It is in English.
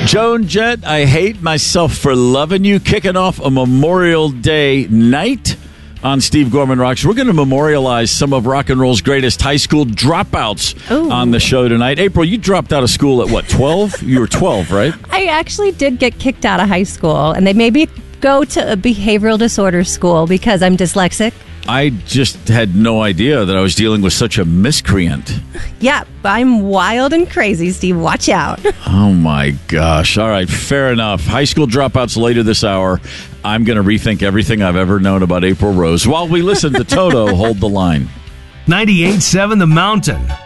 Joan Jett, I hate myself for loving you, kicking off a Memorial Day night on Steve Gorman Rocks. We're going to memorialize some of rock and roll's greatest high school dropouts on the show tonight. April, you dropped out of school at what, 12? You were 12, right? I actually did get kicked out of high school, and they made me go to a behavioral disorder school because I'm dyslexic. I just had no idea that I was dealing with such a miscreant. Yeah, I'm wild and crazy, Steve. Watch out. Oh, my gosh. All right, fair enough. High school dropouts later this hour. I'm going to rethink everything I've ever known about April Rose while we listen to Toto Hold the Line. 98.7 The Mountain.